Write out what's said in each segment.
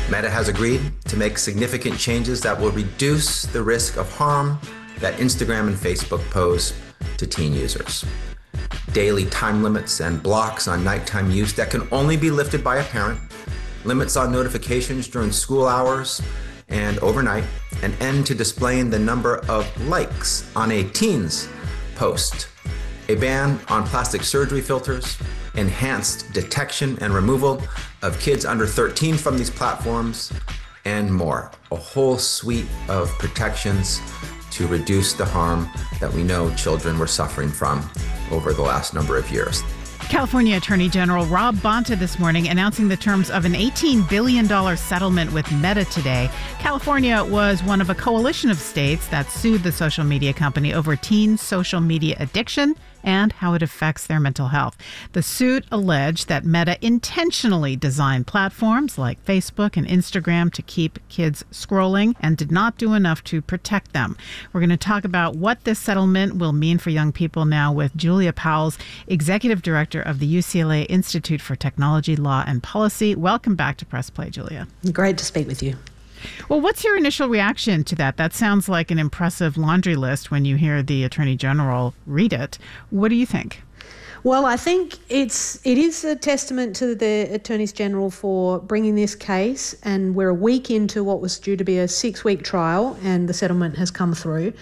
Meta has agreed to make significant changes that will reduce the risk of harm that Instagram and Facebook pose to teen users. Daily time limits and blocks on nighttime use that can only be lifted by a parent, limits on notifications during school hours and overnight, an end to displaying the number of likes on a teen's post, a ban on plastic surgery filters, enhanced detection and removal of kids under 13 from these platforms, and more. A whole suite of protections to reduce the harm that we know children were suffering from over the last number of years. California Attorney General Rob Bonta this morning announcing the terms of an $18 billion settlement with Meta today. California was one of a coalition of states that sued the social media company over teen social media addiction and how it affects their mental health. The suit alleged that Meta intentionally designed platforms like Facebook and Instagram to keep kids scrolling and did not do enough to protect them. We're going to talk about what this settlement will mean for young people now with Julia Powles, Executive Director of the UCLA Institute for Technology, Law, and Policy. Welcome back to Press Play, Julia. Great to speak with you. Well, what's your initial reaction to that? That sounds like an impressive laundry list when you hear the Attorney General read it. What do you think? Well, I think it is a testament to the Attorneys General for bringing this case, and we're a week into what was due to be a 6-week trial, and the settlement has come through.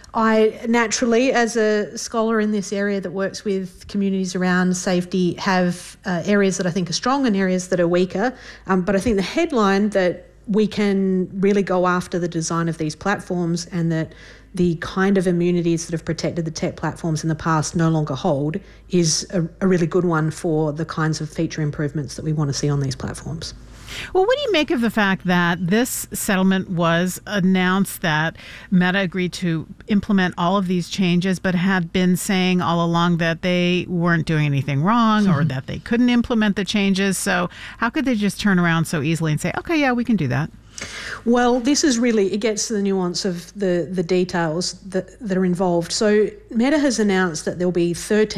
I naturally, as a scholar in this area that works with communities around safety, have areas that I think are strong and areas that are weaker. But I think the headline that we can really go after the design of these platforms and that the kind of immunities that have protected the tech platforms in the past no longer hold is a really good one for the kinds of feature improvements that we want to see on these platforms. Well, what do you make of the fact that this settlement was announced, that Meta agreed to implement all of these changes, but had been saying all along that they weren't doing anything wrong or that they couldn't implement the changes? So how could they just turn around so easily and say, okay, yeah, we can do that? Well, this is really, it gets to the nuance of the details that are involved. So Meta has announced that there'll be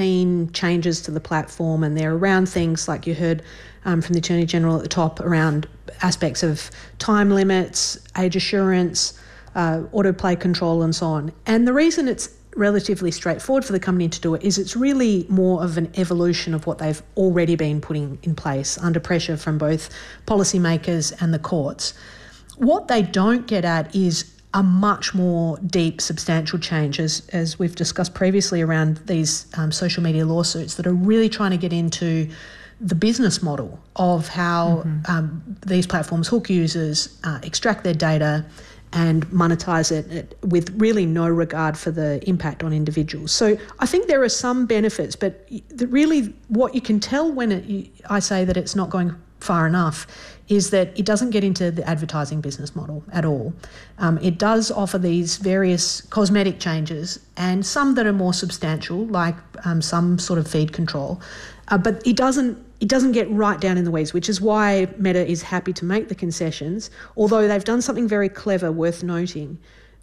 13 changes to the platform, and they're around things like you heard from the Attorney General at the top around aspects of time limits, age assurance, autoplay control and so on. And the reason it's relatively straightforward for the company to do it is it's really more of an evolution of what they've already been putting in place under pressure from both policymakers and the courts. What they don't get at is a much more deep, substantial change, as we've discussed previously around these social media lawsuits that are really trying to get into the business model of how these platforms hook users, extract their data and monetize it with really no regard for the impact on individuals. So I think there are some benefits, but really what you can tell when I say that it's not going far enough is that it doesn't get into the advertising business model at all. It does offer these various cosmetic changes and some that are more substantial, like some sort of feed control, but it doesn't get right down in the weeds, which is why Meta is happy to make the concessions, although they've done something very clever worth noting.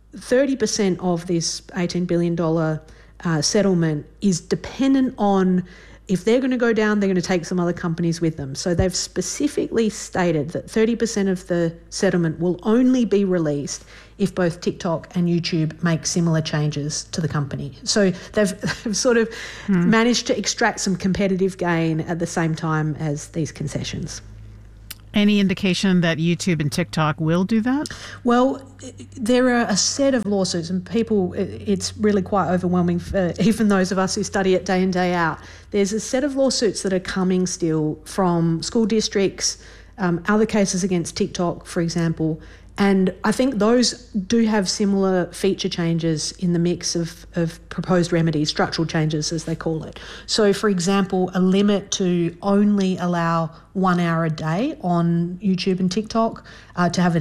30% of this $18 billion settlement is dependent on, if they're going to go down, they're going to take some other companies with them. So they've specifically stated that 30% of the settlement will only be released if both TikTok and YouTube make similar changes to the company. So they've sort of managed to extract some competitive gain at the same time as these concessions. Any indication that YouTube and TikTok will do that? Well, there are a set of lawsuits, and it's really quite overwhelming for even those of us who study it day in, day out. There's a set of lawsuits that are coming still from school districts, other cases against TikTok, for example, and I think those do have similar feature changes in the mix of proposed remedies, structural changes as they call it. So, for example, a limit to only allow 1 hour a day on YouTube and TikTok, to have